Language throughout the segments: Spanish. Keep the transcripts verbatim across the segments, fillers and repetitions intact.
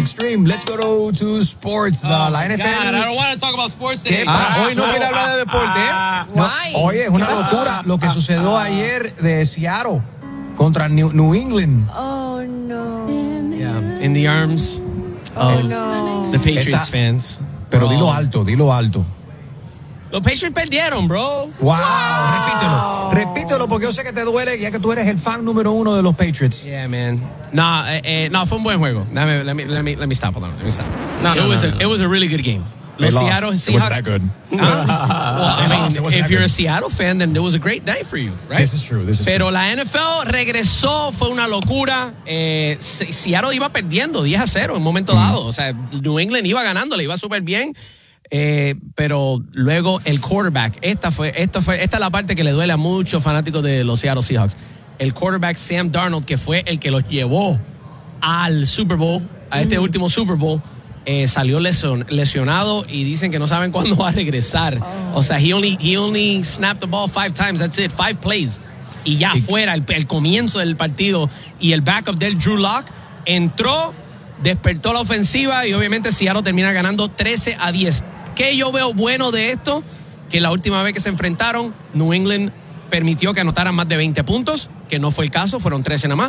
Extreme. Let's go to, to sports. Oh, la, la N F L. God, I don't want to talk about sports today. Ah, hoy no quiere hablar de deporte, ¿eh? Ah, No, oye, es una locura lo que sucedió ayer de Seattle contra New, New England. Oh, no. yeah, in the arms Oh, of no. the Patriots Esta- fans. Pero Bro. dilo alto, dilo alto. Los Patriots perdieron, bro. Wow, repítelo. Repítelo porque yo sé que te duele ya que tú eres el fan número uno de los Patriots. Yeah, man. No, eh, eh, no, fue un buen juego. Dame, let me, let me, let me stop. Hold on, let me stop. No, it no, was no, a, no. It was a really good game. They Los lost. Seattle It Seahawks. wasn't that good. Huh? Well, I They mean, lost. It wasn't if that you're good. a Seattle fan, then it was a great night for you, right? This is true, this is Pero true. la N F L regresó, fue una locura. Eh, Se- Seattle iba perdiendo diez a cero en un momento dado. O sea, New England iba ganando, le iba súper bien. Eh, pero luego el quarterback, esta fue, esta fue, esta es la parte que le duele a muchos fanáticos de los Seattle Seahawks. El quarterback Sam Darnold, que fue el que los llevó al Super Bowl, a este último Super Bowl, eh, salió lesion- lesionado y dicen que no saben cuándo va a regresar. O sea, he only, he only snapped the ball five times, that's it, five plays. Y ya Y- fuera, el, el comienzo del partido. Y el backup del Drew Lock entró, despertó la ofensiva y obviamente Seattle termina ganando trece a diez. ¿Qué yo veo bueno de esto? Que la última vez que se enfrentaron, New England permitió que anotaran más de veinte puntos, que no fue el caso, fueron trece nada más.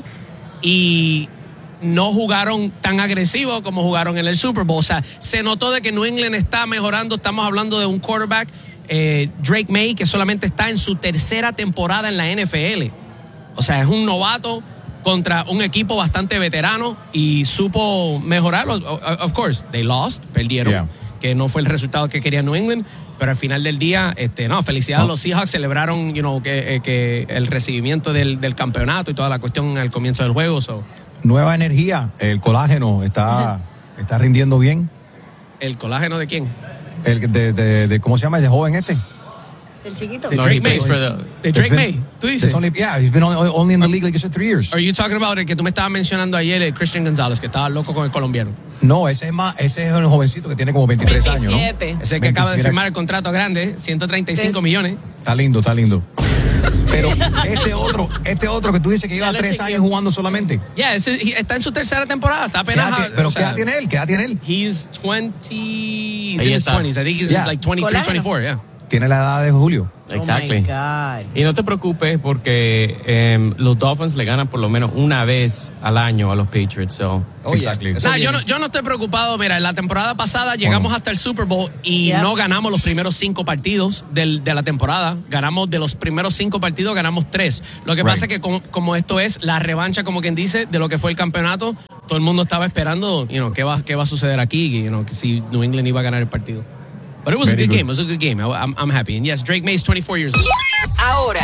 Y no jugaron tan agresivo como jugaron en el Super Bowl. O sea, se notó de que New England está mejorando. Estamos hablando de un quarterback, eh, Drake May, que solamente está en su tercera temporada en la N F L. O sea, es un novato contra un equipo bastante veterano y supo mejorarlo. Of course, they lost, perdieron, Yeah. que no fue el resultado que quería New England, pero al final del día, este, no, felicidades Oh. a los Seahawks, celebraron, you know, que, eh, que el recibimiento del, del campeonato y toda la cuestión al comienzo del juego. So, Nueva energía, el colágeno está, está rindiendo bien. ¿el colágeno de quién? El de, de, de ¿cómo se llama? El de joven este. El chiquito. De No, Drake he May. plays for the- De Drake It's been- May, tú dices. it's only, yeah, he's been only, only in the league, like you said, three years. Are you talking about el que tú me estabas mencionando ayer, el Christian Gonzalez, que estaba loco con el colombiano? No, ese es más, ese es el jovencito que tiene como veintitrés años, ¿no? veintisiete. Ese que acaba de veintisiete. firmar el contrato grande, ciento treinta y cinco Des- millones. Está lindo, está lindo. Pero este otro, este otro que tú dices que lleva Ya lo tres chequeé. años jugando solamente. Ya, ese he- está en su tercera temporada, está ¿Qué apenas. edad tiene- pero o ¿qué sea, edad tiene él? ¿Qué edad tiene él? He's twenty. He's Ahí in his está. twenties. I think he's Yeah. like twenty-three, Colágeno. twenty-four, yeah. Tiene la edad de Julio. Exactly. Oh my God. Y no te preocupes porque eh, los Dolphins le ganan por lo menos una vez al año a los Patriots. So. Exactly. Nah, yo, no, yo no estoy preocupado. Mira, en la temporada pasada llegamos Bueno. hasta el Super Bowl y Yeah. no ganamos los primeros cinco partidos del, de la temporada. Ganamos de los primeros cinco partidos, ganamos tres. Lo que Right. pasa es que como, como esto es la revancha, como quien dice, de lo que fue el campeonato, todo el mundo estaba esperando, you know, qué va, qué va a suceder aquí, you know, que si New England iba a ganar el partido. But it was Very a good, good. game. It was a good game. I, I'm, I'm happy. And yes, Drake May is twenty-four years old. Ahora,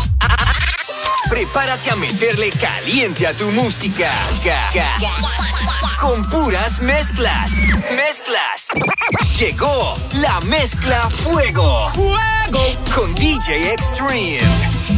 prepárate a meterle caliente a tu música. Ga- ga- Con puras mezclas. Mezclas. Llegó la mezcla Fuego. Fuego. Con D J Extreme.